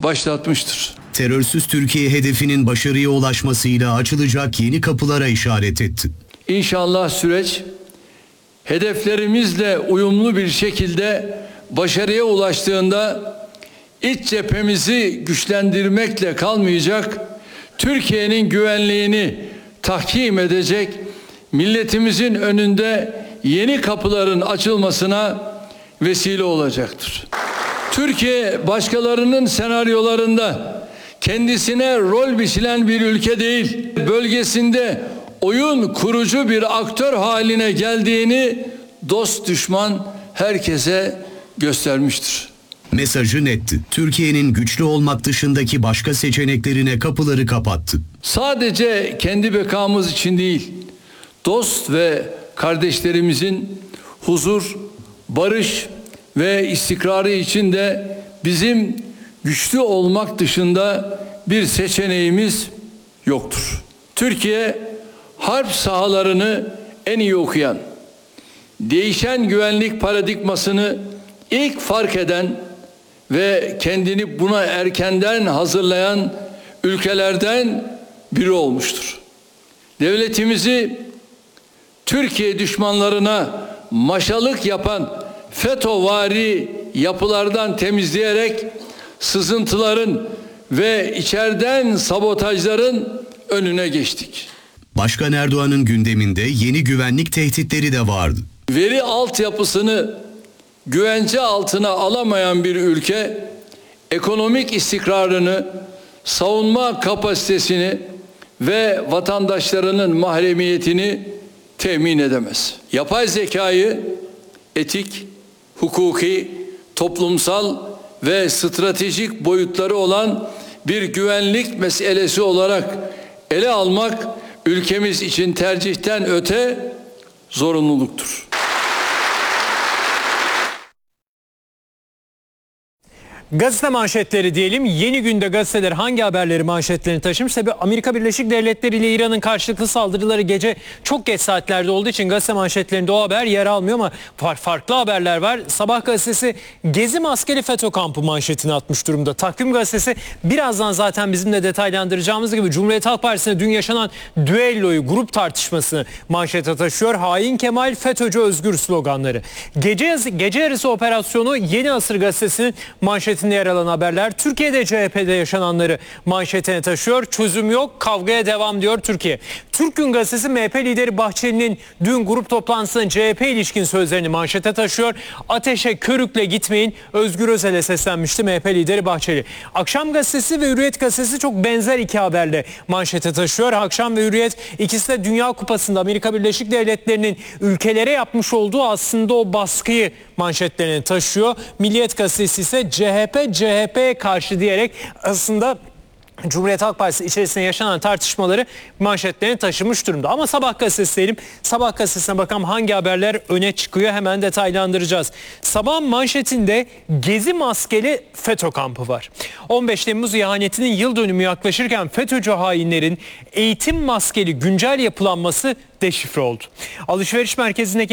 başlatmıştır. Terörsüz Türkiye hedefinin başarıya ulaşmasıyla açılacak yeni kapılara işaret etti. İnşallah süreç hedeflerimizle uyumlu bir şekilde başarıya ulaştığında iç cephemizi güçlendirmekle kalmayacak, Türkiye'nin güvenliğini tahkim edecek, milletimizin önünde yeni kapıların açılmasına vesile olacaktır. Türkiye başkalarının senaryolarında kendisine rol biçilen bir ülke değil, bölgesinde oyun kurucu bir aktör haline geldiğini dost düşman herkese göstermiştir. Mesajı netti. Türkiye'nin güçlü olmak dışındaki başka seçeneklerine kapıları kapattı. Sadece kendi bekamız için değil, dost ve kardeşlerimizin huzur, barış ve istikrarı için de bizim güçlü olmak dışında bir seçeneğimiz yoktur. Türkiye harp sahalarını en iyi okuyan, değişen güvenlik paradigmasını ilk fark eden ve kendini buna erkenden hazırlayan ülkelerden biri olmuştur. Devletimizi Türkiye düşmanlarına maşalık yapan FETÖ'vari yapılardan temizleyerek sızıntıların ve içeriden sabotajların önüne geçtik. Başkan Erdoğan'ın gündeminde yeni güvenlik tehditleri de vardı. Veri altyapısını güvence altına alamayan bir ülke, ekonomik istikrarını, savunma kapasitesini ve vatandaşlarının mahremiyetini temin edemez. Yapay zekayı etik, hukuki, toplumsal ve stratejik boyutları olan bir güvenlik meselesi olarak ele almak ülkemiz için tercihten öte zorunluluktur. Gazete manşetleri diyelim. Yeni Günde gazeteler hangi haberleri manşetlerini taşımış? Tabii Amerika Birleşik Devletleri ile İran'ın karşılıklı saldırıları gece çok geç saatlerde olduğu için gazete manşetlerinde o haber yer almıyor ama farklı haberler var. Sabah gazetesi Gezi maskeli FETÖ kampı manşetini atmış durumda. Takvim gazetesi birazdan zaten bizim de detaylandıracağımız gibi Cumhuriyet Halk Partisi'nde dün yaşanan düelloyu, grup tartışmasını manşete taşıyor. Hain Kemal, FETÖ'cü özgür sloganları. Gece yarısı operasyonu Yeni Asır gazetesinin manşetinde yer alan haberler. Türkiye'de CHP'de yaşananları manşetine taşıyor. Çözüm yok, kavgaya devam diyor Türkiye. Türk Gün gazetesi MHP lideri Bahçeli'nin dün grup toplantısında CHP ilişkin sözlerini manşete taşıyor. Ateşe körükle gitmeyin, Özgür Özel'e seslenmişti MHP lideri Bahçeli. Akşam gazetesi ve Hürriyet gazetesi çok benzer iki haberle manşete taşıyor. Akşam ve Hürriyet ikisi de Dünya Kupası'nda Amerika Birleşik Devletleri'nin ülkelere yapmış olduğu aslında o baskıyı manşetlerini taşıyor. Milliyet gazetesi ise CHP'ye karşı diyerek aslında Cumhuriyet Halk Partisi içerisinde yaşanan tartışmaları manşetlerini taşımış durumda. Ama Sabah gazetesi diyelim. Sabah gazetesine bakalım hangi haberler öne çıkıyor, hemen detaylandıracağız. Sabah manşetinde Gezi maskeli FETÖ kampı var. 15 Temmuz ihanetinin yıl dönümü yaklaşırken FETÖ'cü hainlerin eğitim maskeli güncel yapılanması deşifre oldu. Alışveriş merkezindeki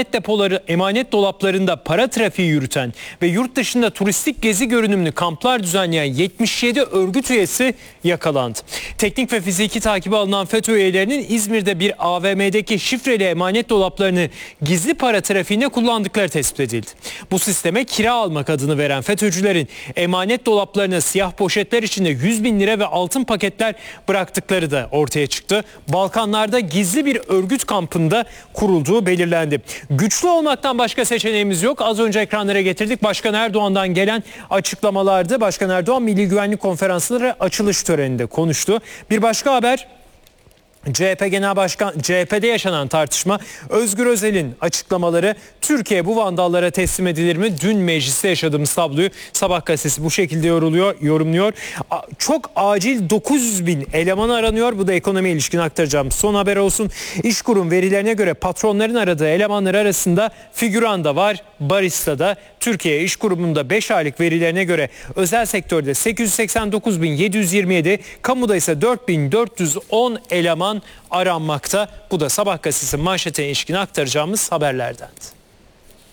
emanet dolaplarında para trafiği yürüten ve yurt dışında turistik gezi görünümlü kamplar düzenleyen 77 örgüt üyesi yakalandı. Teknik ve fiziki takibi alınan FETÖ üyelerinin İzmir'de bir AVM'deki şifreli emanet dolaplarını gizli para trafiğine kullandıkları tespit edildi. Bu sisteme kira almak adını veren FETÖ'cülerin emanet dolaplarına siyah poşetler içinde 100 bin lira ve altın paketler bıraktıkları da ortaya çıktı. Balkanlarda gizli bir örgüt kampında kurulduğu belirlendi. Güçlü olmaktan başka seçeneğimiz yok. Az önce ekranlara getirdik. Başkan Erdoğan'dan gelen açıklamalardı. Başkan Erdoğan Milli Güvenlik Konferansları açılış töreninde konuştu. Bir başka haber, CHP'de yaşanan tartışma, Özgür Özel'in açıklamaları, Türkiye bu vandallara teslim edilir mi? Dün mecliste yaşadığımız tabloyu Sabah gazetesi bu şekilde yorumluyor. Çok acil 900 bin eleman aranıyor. Bu da ekonomiye ilişkin aktaracağım son haber olsun. İşkurum verilerine göre patronların aradığı elemanlar arasında figüran da var, barista da. Türkiye İş Kurumu'nda 5 aylık verilerine göre özel sektörde 889.727, kamuda ise 4.410 eleman aranmakta. Bu da Sabah gazetesi manşetine ilişkin aktaracağımız haberlerdendi.